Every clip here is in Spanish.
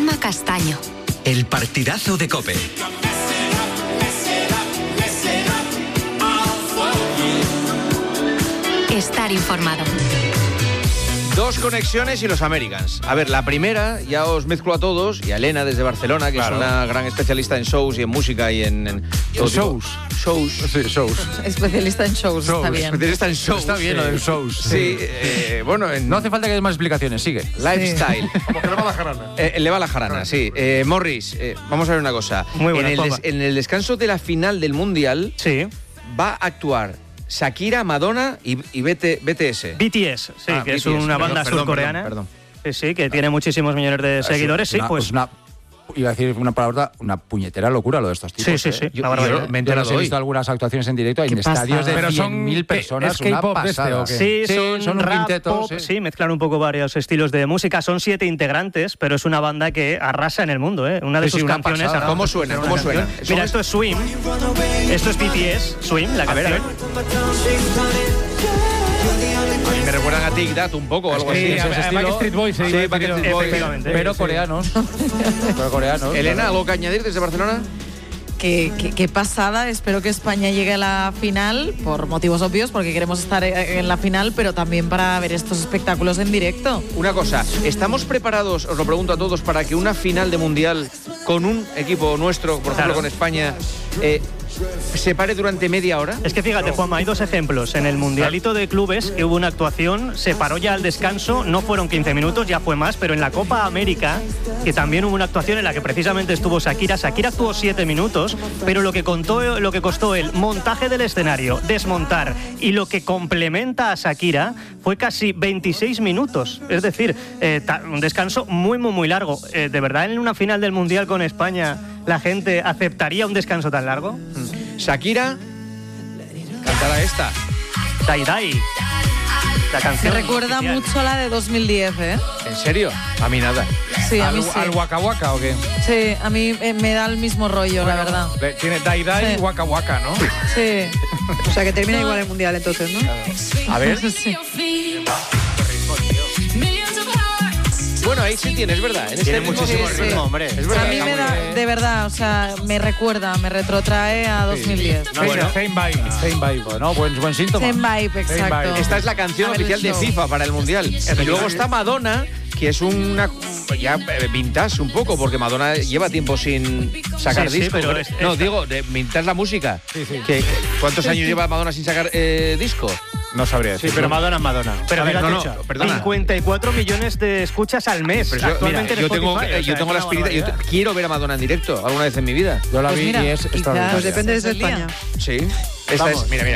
Juanma Castaño. El partidazo de COPE. Estar informado. Dos conexiones y los Americans. A ver, la primera, ya os mezclo a todos, y a Elena desde Barcelona, que es una gran especialista en shows y en música y en todo shows. Shows. Sí, shows. Especialista en shows, está bien. Especialista en shows. Está bien lo de shows. Sí, bueno, no hace falta que des más explicaciones, sigue. Lifestyle. Como que le va la jarana. Le va la jarana, sí. Morris, vamos a ver una cosa. Muy buena, en el descanso de la final del Mundial, sí, va a actuar Shakira, Madonna y BTS. BTS, sí, que es una banda surcoreana. Perdón. Sí, que tiene muchísimos millones de seguidores. Sí, pues iba a decir una palabra, una puñetera locura lo de estos tipos. Sí. Yo me he enterado he visto algunas actuaciones en directo en estadios de 100.000 personas. ¿Es K-pop pasada. ¿o qué? Sí, son un rap, quinteto. Sí, mezclan un poco varios estilos de música. Son 7 integrantes, pero es una banda que arrasa en el mundo, ¿eh? Una de sus canciones. ¿Cómo suena? ¿Cómo suena? Mira, esto es Swim. Esto es BTS, Swim, la canción. A ver. Me recuerdan a Tic Tac un poco o algo así. Backstreet Boys. Sí, Backstreet Boys. Pero coreanos. Elena, ¿algo que añadir desde Barcelona? Qué pasada, espero que España llegue a la final, por motivos obvios, porque queremos estar en la final, pero también para ver estos espectáculos en directo. Una cosa, ¿estamos preparados, os lo pregunto a todos, para que una final de Mundial con un equipo nuestro, por ejemplo con España, se pare durante media hora? Es que fíjate, Juanma, hay dos ejemplos. En el Mundialito de Clubes, que hubo una actuación, se paró ya al descanso, no fueron 15 minutos, ya fue más, pero en la Copa América, que también hubo una actuación en la que precisamente estuvo Shakira actuó 7 minutos, pero lo que costó el montaje del escenario, desmontar y lo que complementa a Shakira fue casi 26 minutos. Es decir, un descanso muy largo. ¿De verdad en una final del Mundial con España la gente aceptaría un descanso tan largo? Shakira cantará esta. Dai Dai. La canción Me recuerda oficial. mucho a la de 2010, ¿eh? ¿En serio? A mí nada. Sí, a mí sí. ¿Al Waka Waka o qué? Sí, a mí me da el mismo rollo, la verdad. Tiene Dai Dai y Sí. Waka Waka, ¿no? Sí. O sea, que termina igual el Mundial entonces, ¿no? A ver. Sí. Bueno, ahí sí tienes, ¿verdad? En Tiene ritmo muchísimo sí, ritmo, sí. hombre. Es verdad. A mí me da, de verdad, o sea, me retrotrae a 2010. Same vibe. Bueno, buen síntoma. Same vibe, exacto. Esta es la canción A ver el oficial de show. FIFA para el Mundial. Y luego está Madonna, que es una ya vintage un poco, porque Madonna lleva tiempo sin sacar Sí, disco. pero No, digo, de vintage la música. ¿Cuántos años lleva Madonna sin sacar disco? No sabría decir. Sí, pero Madonna es Madonna. Pero A ver, fíjate, no, perdona. 54 millones de escuchas al mes. Pero yo, actualmente mira, en Spotify, yo tengo la espinita. Quiero ver a Madonna en directo alguna vez en mi vida. Yo la Pues vi mira, y es quizás- extraordinaria. Pues depende desde Es el día. España. Sí. Esta es, mira.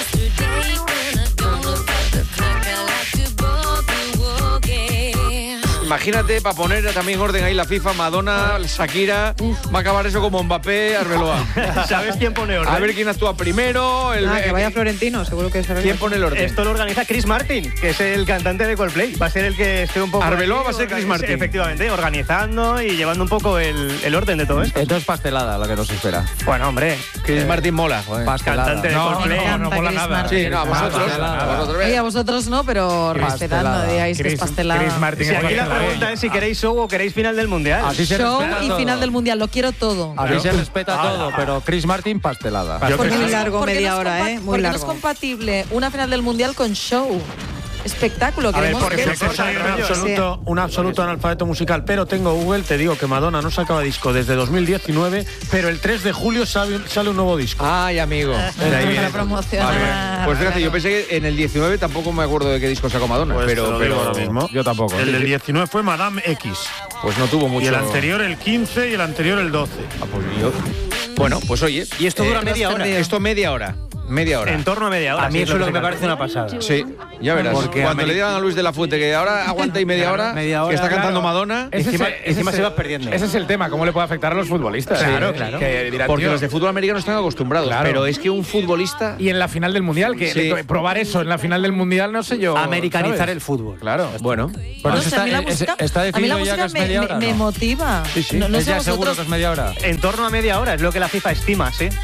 Imagínate, para poner también orden ahí la FIFA, Madonna, Shakira, va a acabar eso como Mbappé, Arbeloa. ¿Sabes quién pone orden? A ver quién actúa primero. Que vaya Florentino, seguro que se ¿Quién pone el orden? Esto lo organiza Chris Martin, que es el cantante de Coldplay. Va a ser el que esté un poco... Arbeloa aquí, va a ser Chris Martin. Efectivamente, organizando y llevando un poco el orden de todo esto. Esto es pastelada lo que nos espera. Bueno, hombre, Chris Martin mola, joder. Pastelada. cantante de Coldplay. Me encanta mola Chris nada. Martin. Sí, no, a vosotros. Oye, a vosotros no, pero respetando, digáis que es pastelada. Chris Martin Si es aquí la pastelada. pregunta es si queréis show o queréis final del Mundial. Así se Show respeta y todo. final del Mundial, lo quiero todo. Así se respeta todo, pero Chris Martin pastelada. Porque muy largo, ¿Por qué media no es hora, compa- Muy ¿Por qué no es largo. compatible una final del Mundial con show? Espectáculo, A ver, queremos porque ver. soy un absoluto analfabeto musical, pero tengo Google, te digo que Madonna no sacaba disco desde 2019, pero el 3 de julio sale un nuevo disco. Ay, amigo. De ahí Para viene. promocionar. Pues fíjate, yo pensé que en el 19 tampoco me acuerdo de qué disco sacó Madonna, Pues te pero lo digo ahora mismo. Yo tampoco. El del 19 fue Madame X. pues no tuvo mucho. Y el anterior el 15 y el anterior el 12. Bueno, pues oye. Y esto dura media hora. Esto media hora. Media hora. En torno a media hora. A mí sí, eso es lo que me se parece una pasada. Sí, ya verás. Porque Cuando le digan a Luis de la Fuente que ahora aguanta y media hora, que está cantando Madonna. Encima se va perdiendo. Ese es el tema, cómo le puede afectar a los futbolistas. Claro. Que dirán, Porque tío, los de fútbol americano están acostumbrados. Claro. Pero es que un futbolista. y en la final del Mundial, Sí. probar eso en la final del Mundial, no sé yo. Americanizar ¿sabes? el fútbol. Claro, bueno. Bueno, No eso sé, a mí la música, está a mí la decidido ya música que es media hora. me ¿no? motiva. No ¿Es sé ya seguro vosotros. que es media hora? En torno a media hora, es lo que la FIFA estima, sí.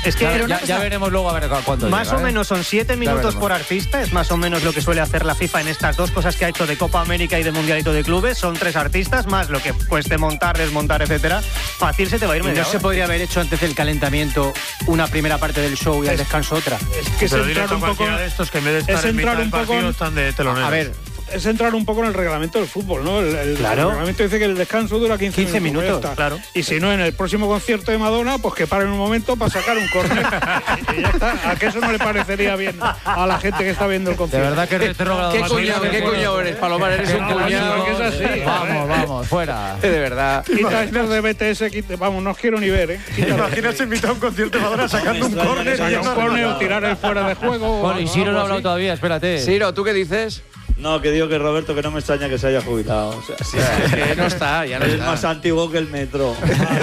Es que ya veremos luego a ver cuánto más llega, o menos son 7 minutos veremos. por artista, es más o menos lo que suele hacer la FIFA en estas dos cosas que ha hecho de Copa América y de Mundialito de Clubes. Son 3 artistas, más lo que cueste montar, desmontar, etcétera. Fácil se te va a ir media ¿No se hora. podría haber hecho antes del calentamiento una primera parte del show y al descanso otra? Es que Pero es dile entrar a un poco cualquiera de estos que en vez de es estar en mitad entrar del un poco partido en- están de teloneros. A ver, es entrar un poco en el reglamento del fútbol, ¿no? El reglamento dice que el descanso dura 15 minutos. Ya está. Claro. Y si no, en el próximo concierto de Madonna, pues que paren un momento para sacar un córner. Y ya está. ¿A que eso no le parecería bien a la gente que está viendo el De concierto? verdad que retrogrado. ¿Qué cuñado eres, Palomar? Eres un cuñado. Que es así. Vamos, fuera. De verdad. Quita estos de BTS, vamos, no os quiero ni ver, ¿eh? Imagínate invitar a un concierto de Madonna sacando un córner. Saca un córner o tirar el fuera de juego. Bueno, y Ciro no ha algo hablado así. todavía, espérate. Ciro, ¿tú qué dices? No, que digo que Roberto, que no me extraña que se haya jubilado. O sea, sí, Es que no está, ya no es está. más antiguo que el metro.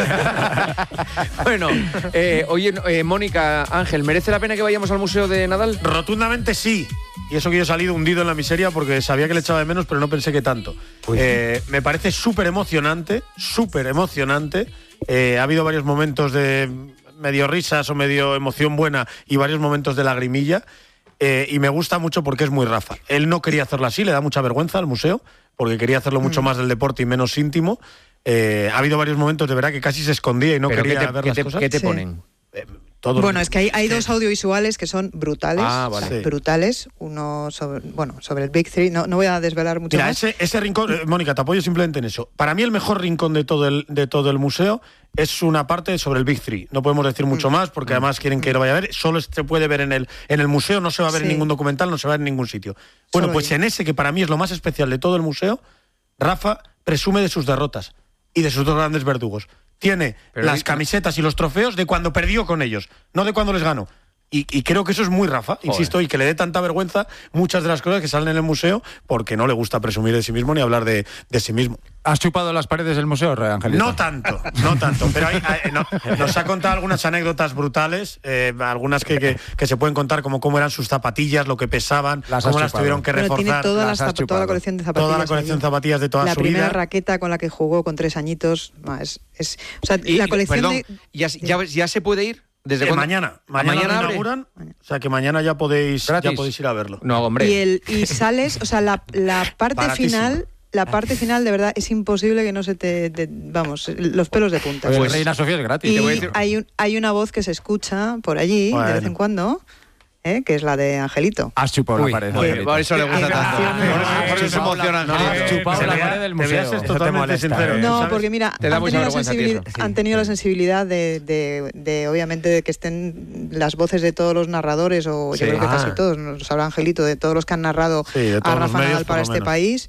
Bueno, oye, Mónica, Ángel, ¿merece la pena que vayamos al Museo de Nadal? Rotundamente sí. Y eso que yo he salido hundido en la miseria porque sabía que le echaba de menos, pero no pensé que tanto. Me parece súper emocionante, súper emocionante. Ha habido varios momentos de medio risas o medio emoción buena y varios momentos de lagrimilla. Y me gusta mucho porque es muy Rafa. Él no quería hacerlo así, le da mucha vergüenza al museo, porque quería hacerlo mucho más del deporte y menos íntimo. Ha habido varios momentos de verdad que casi se escondía y no ¿Pero quería qué te- ver qué las te- cosas. qué te Sí. ponen? Todo. Bueno, es que hay dos audiovisuales que son brutales. Ah, vale. Sí. Brutales. Uno sobre el Big Three. No voy a desvelar mucho Mira, más. ese rincón, Mónica, te apoyo simplemente en eso. Para mí el mejor rincón de todo el museo es una parte sobre el Big Three. No podemos decir mucho más porque además quieren que lo vaya a ver. Solo se puede ver en el museo, no se va a ver en Sí. ningún documental, no se va a ver en ningún sitio. Bueno, Solo pues ahí. en ese que para mí es lo más especial de todo el museo, Rafa presume de sus derrotas y de sus dos grandes verdugos. Tiene Pero las camisetas y los trofeos de cuando perdió con ellos, no de cuando les ganó. Y creo que eso es muy Rafa, insisto, y que le dé tanta vergüenza muchas de las cosas que salen en el museo porque no le gusta presumir de sí mismo ni hablar de sí mismo. ¿Has chupado las paredes del museo, Angelito? No tanto, pero nos ha contado algunas anécdotas brutales, algunas que se pueden contar, como cómo eran sus zapatillas, lo que pesaban, Las cómo has las chupado. tuvieron que Bueno, reforzar. tiene toda las has toda la chupado. colección de zapatillas. Toda la colección de allí. zapatillas de toda la su primera vida. raqueta con la que jugó con 3 añitos. O sea, la colección perdón, de... ¿ya se puede ir? ¿Desde cuándo? Mañana lo abre? inauguran, o sea que mañana ya podéis ir a verlo. No, hombre. Y sales, o sea, la parte Baratísimo. final... La parte final, de verdad, es imposible que no se vamos, los pelos de punta. Pues Reina Sofía es gratis. Y te voy a decir. hay una voz que se escucha por allí, de vez en cuando, que es la de Angelito. Has chupado la pared. Muy bien, Angelito. por eso le gusta tanto. Por eso se emociona. Has chupado la pared del Te voy a museo. ser totalmente sincero. No, ¿sabes? porque mira, Te da han mucha tenido, vergüenza a ti eso. han tenido la sensibilidad de obviamente, de que estén las voces de todos los narradores, o Sí. yo creo que casi todos, nos sabrá Angelito, de todos los que han narrado Sí, de todos a los Rafa medios, Nadal para por lo este menos. país.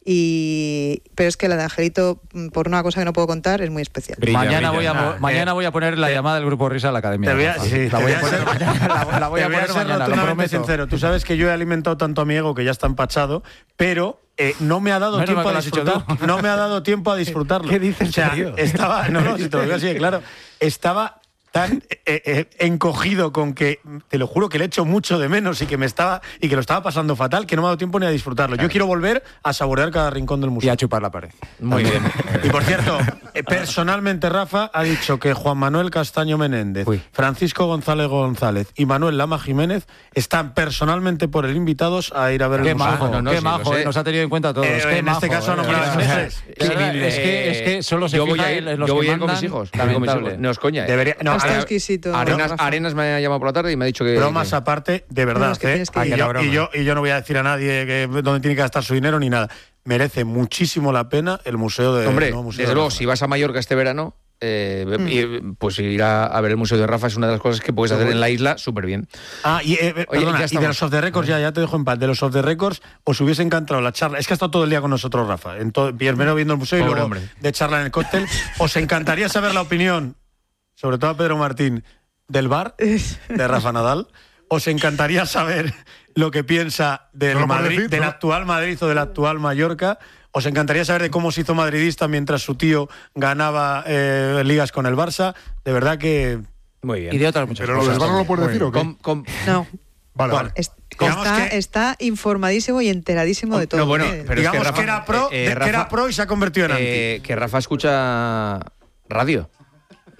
Pero es que la de Angelito, por una cosa que no puedo contar, es muy especial. Mañana voy a poner la te- llamada del Grupo Risa a la academia. Te voy a, Rafa. sí, La te voy voy a a poner ser- mañana. La voy a te voy a poner ser mañana, lo rotundamente prometo. sincero. Tú sabes que yo he alimentado tanto a mi ego que ya está empachado, pero no me ha dado Menos tiempo mal que a lo has dicho disfrutar. tú. No me ha dado tiempo a disfrutarlo. ¿Qué dices, O sea, tío? estaba, no, si te lo digo así de claro, estaba tan encogido con que, te lo juro, que le echo mucho de menos y que lo estaba pasando fatal, que no me ha dado tiempo ni a disfrutarlo. Yo quiero volver a saborear cada rincón del museo. Y a chupar la pared. Muy bien. Y por cierto, personalmente Rafa ha dicho que Juan Manuel Castaño Menéndez, Francisco González y Manuel Lama Jiménez están personalmente por él invitados a ir a ver Qué el museo. majo, No, no, qué sí, lo majo, sé. nos ha tenido en cuenta a todos. Qué En majo, este caso no me lo o sea, meses. es que solo se yo voy fija a ir, en los yo voy que a ir con mis mandan. hijos. Voy a ir con mis Lamentable. hijos. No es coña. Debería, no, Está ahora- exquisito. Arenas, Rafa. Arenas me ha llamado por la tarde y me ha dicho que... bromas aparte, de verdad. No, es que tienes que ir. Y yo no voy a decir a nadie dónde tiene que gastar su dinero ni nada. Merece muchísimo la pena el museo de Hombre, el nuevo museo desde de luego, Rafa. si vas a Mallorca este verano, pues ir a ver el Museo de Rafa es una de las cosas que puedes hacer en la isla súper bien. Perdona, ya y de los off the records, ya te dejo en paz. De los off the records, os hubiese encantado la charla. Es que ha estado todo el día con nosotros, Rafa. Primero viendo el museo y Pobre luego hombre. de charla en el cóctel. Os encantaría saber la opinión, sobre todo a Pedro Martín, del bar de Rafa Nadal. Os encantaría saber lo que piensa del No lo puedes Madrid, decir, del ¿no? actual Madrid o del actual Mallorca. Os encantaría saber de cómo se hizo madridista mientras su tío ganaba ligas con el Barça. De verdad que... Muy bien. Y de otras muchas ¿Pero lo cosas. del bar no lo puedes decir o qué? No. Vale, vale. Digamos Está informadísimo y enteradísimo de todo. No, bueno, ¿eh? pero digamos es que Rafa, que era pro, Rafa, y se ha convertido en anti. que Rafa escucha radio.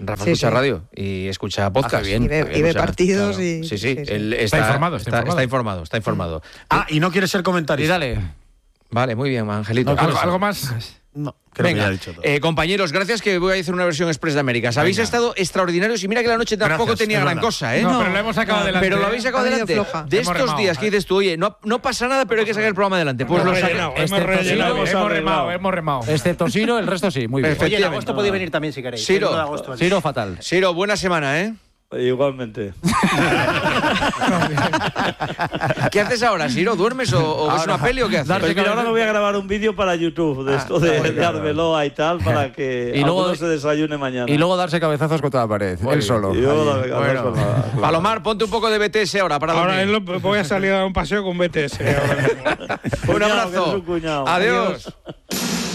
Rafa Sí, escucha sí. radio y escucha podcast. bien. Y ve partidos y... Sí, sí. sí. Él Está informado. Está informado. Y no quiere ser Y comentarista. dale. Vale, muy bien, Angelito. ¿Algo más? No, creo que Venga, ya ha dicho todo. compañeros, gracias que voy a hacer una versión express de Américas. Habéis estado extraordinarios y mira que la noche tampoco Gracias, tenía es gran verdad. cosa, ¿eh? No, pero lo hemos sacado adelante. Pero lo habéis sacado Ha venido adelante. floja. De Hemos estos remado, días que dices tú, oye, no pasa nada, pero hay que sacar el programa adelante. Pues lo Hemos saca. rellenado, hemos Excepto rellenado. Ciro, arreglado. hemos remado. Excepto Ciro, el resto sí, muy bien. Perfecto. Oye, en agosto podéis venir también si queréis. Ciro. El 1 de agosto. Ciro, fatal. Ciro, buena semana, ¿eh? Igualmente. ¿Qué haces ahora, Ciro? ¿Duermes o ves una peli o qué haces? Pues mira, ahora me voy a grabar un vídeo para YouTube de esto de Arbeloa y tal, para que Y luego- alguno se desayune mañana. Y luego darse cabezazos contra la pared, él solo. Y luego Allí. bueno. Palomar, ponte un poco de BTS ahora para Ahora dormir. voy a salir a dar un paseo con BTS. Ahora mismo. Un Cuñado, que abrazo. eres un cuñado. Adiós.